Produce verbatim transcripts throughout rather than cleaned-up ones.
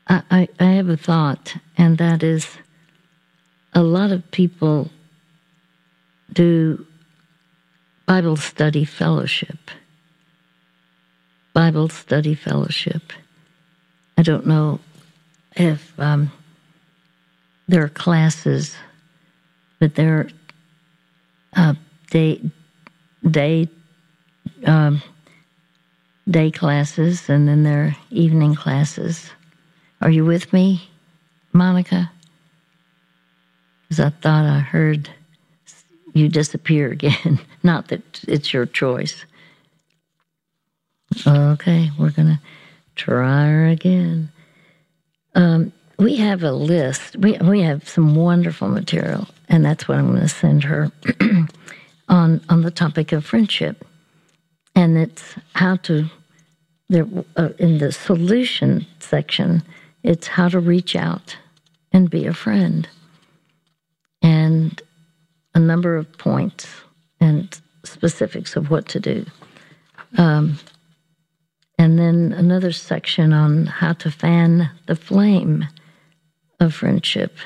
I, I, I have a thought, and that is a lot of people do Bible study fellowship. Bible study fellowship. I don't know if um, there are classes, but there are uh, day day um, day classes, and then there are evening classes. Are you with me, Monica? Because I thought I heard you disappear again. Not that it's your choice. Okay, we're going to try her again. Um, we have a list. We we have some wonderful material, and that's what I'm going to send her on on the topic of friendship. And it's how to, there uh, in the solution section, it's how to reach out and be a friend. And a number of points and specifics of what to do. Um, and then another section on how to fan the flame of friendship.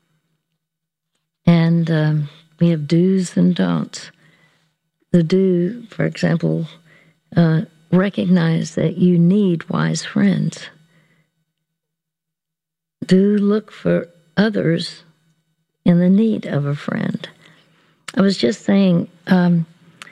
And um, we have do's and don'ts. The do, for example, uh, recognize that you need wise friends. Do look for others in the need of a friend. I was just saying, um,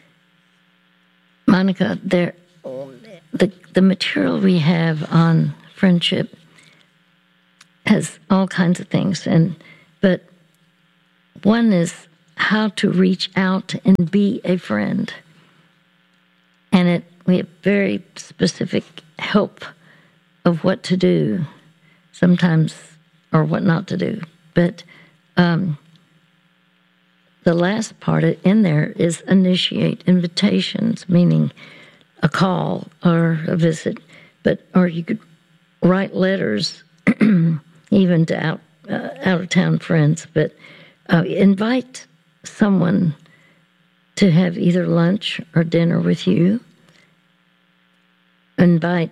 Monica, there, the the material we have on friendship has all kinds of things, and but one is how to reach out and be a friend, and it we have very specific help of what to do, sometimes or what not to do, but. Um, The last part in there is initiate invitations, meaning a call or a visit, but or you could write letters, even to out uh, out of town friends. But uh, invite someone to have either lunch or dinner with you. Invite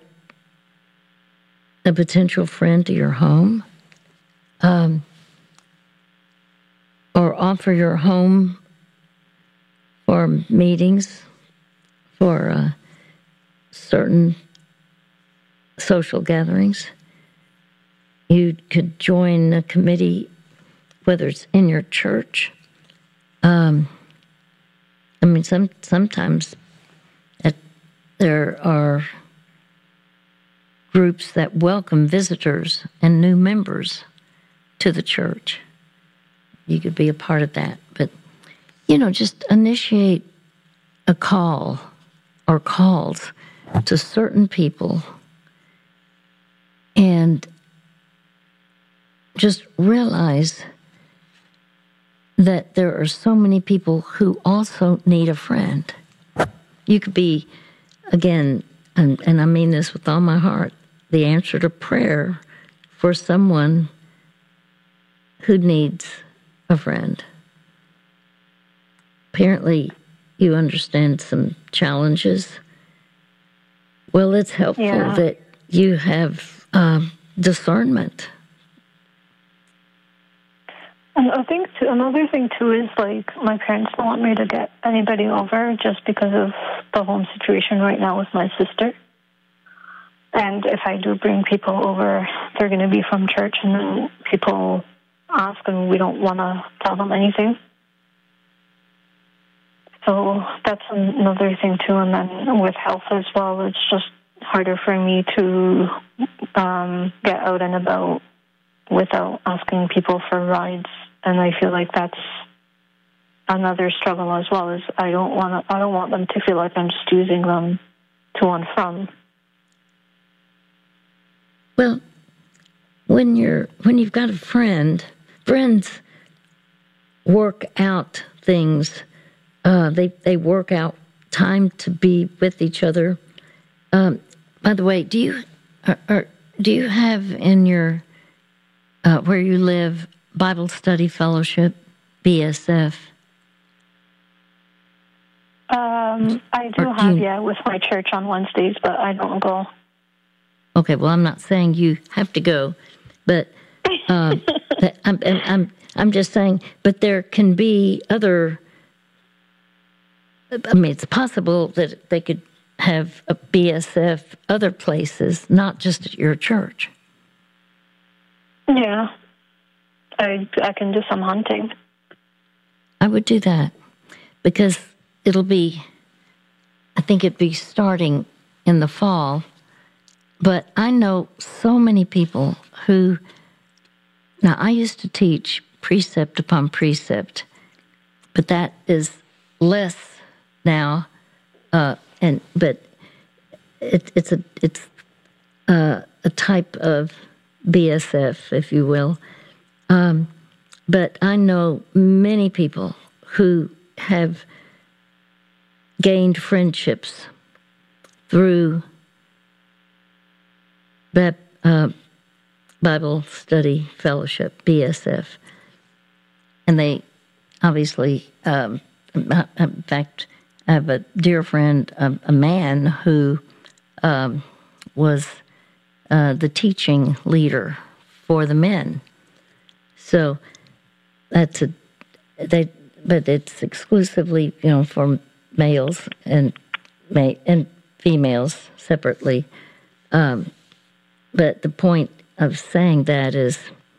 a potential friend to your home. Um, Or offer your home for meetings, for uh, certain social gatherings. You could join a committee, whether it's in your church. Um, I mean, some sometimes at, there are groups that welcome visitors and new members to the church. You could be a part of that. But, you know, just initiate a call or calls to certain people and just realize that there are so many people who also need a friend. You could be, again, and, and I mean this with all my heart, the answer to prayer for someone who needs a friend. Apparently, you understand some challenges. Well, it's helpful yeah. that you have um, discernment. And I think too, another thing too is like my parents don't want me to get anybody over just because of the home situation right now with my sister. And if I do bring people over, they're going to be from church, and then people ask and we don't want to tell them anything. So that's another thing too. And then with health as well, it's just harder for me to um, get out and about without asking people for rides. And I feel like that's another struggle as well. Is I don't want to, I don't want them to feel like I'm just using them to and from. Well, when you're when you've got a friend. Friends work out things. Uh, they they work out time to be with each other. Um, by the way, do you or, or do you have in your uh, where you live Bible Study Fellowship, B S F? Um, I do or have do you, yeah with my church on Wednesdays, but I don't go. Okay, well, I'm not saying you have to go, but uh, I'm, I'm, I'm just saying, but there can be other, I mean, it's possible that they could have a B S F other places, not just at your church. Yeah. I, I can do some hunting. I would do that because it'll be, I think it'd be starting in the fall. But I know so many people who, now I used to teach precept upon precept, but that is less now. Uh, and but it, it's a it's uh, a type of B S F, if you will. Um, but I know many people who have gained friendships through that uh, Bible Study Fellowship, B S F. And they obviously, um, in fact, I have a dear friend, a, a man who um, was uh, the teaching leader for the men. So that's a, they, but it's exclusively, you know, for males and ma- and females separately. Um, but the point of saying that is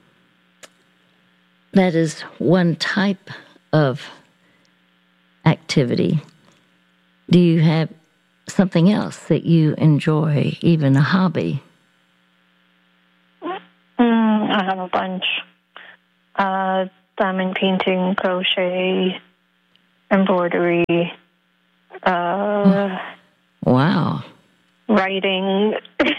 that is one type of activity. Do you have something else that you enjoy, even a hobby? Mm, I have a bunch. Uh, diamond painting, crochet, embroidery, uh, oh. Wow. Writing.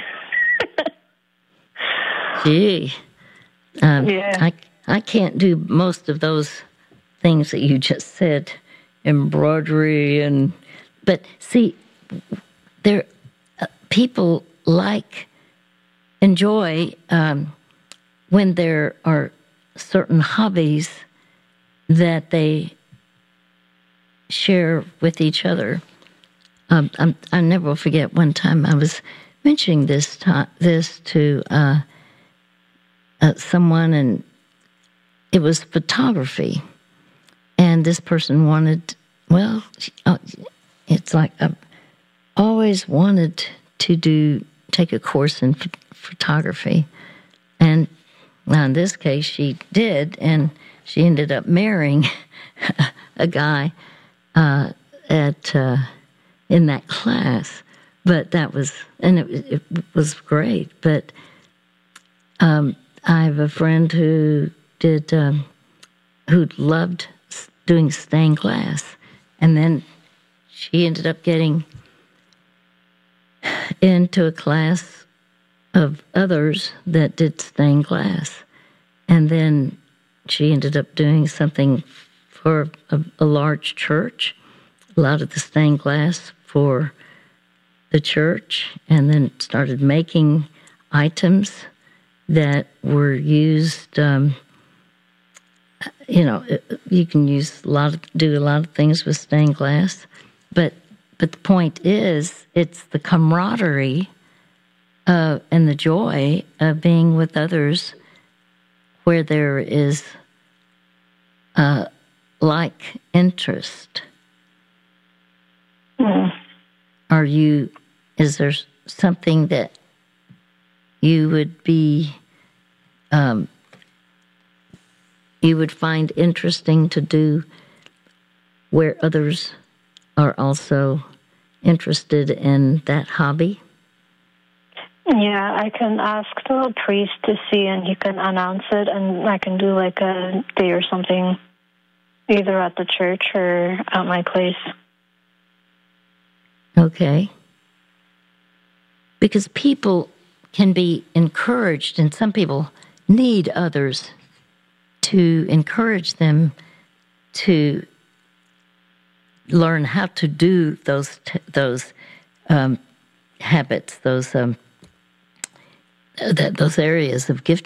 Gee. Um, yeah. I, I can't do most of those things that you just said, embroidery and, but see, there, uh, people like, enjoy um, when there are certain hobbies that they share with each other. Um, I'm, I never will forget one time I was mentioning this to, this to uh, uh, someone, and it was photography. And this person wanted, well, uh, it's like I've always wanted to do take a course in ph- photography, and now in this case she did, and she ended up marrying a guy uh, at. Uh, in that class, but that was, and it, it was great. But um, I have a friend who did, um, who loved doing stained glass, and then she ended up getting into a class of others that did stained glass, and then she ended up doing something for a, a large church, a lot of the stained glass for the church, and then started making items that were used. Um, you know, you can use a lot of, do a lot of things with stained glass, but but the point is, it's the camaraderie uh, and the joy of being with others, where there is uh, like interest. Mm. Are you, is there something that you would be, um, you would find interesting to do where others are also interested in that hobby? Yeah, I can ask the priest to see, and he can announce it, and I can do like a day or something, either at the church or at my place. Okay. Because people can be encouraged, and some people need others to encourage them to learn how to do those t- those um, habits, those um, th- those areas of gift